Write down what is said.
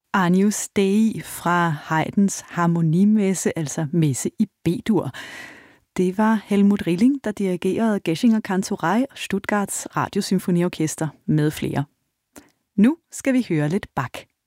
Agnus Dei fra Haydns harmonimesse, altså messe i B-dur. Det var Helmut Rilling, der dirigerede Geschinger Kantorei og Stuttgarts Radiosymfoniorkester med flere. Nu skal vi høre lidt Bach.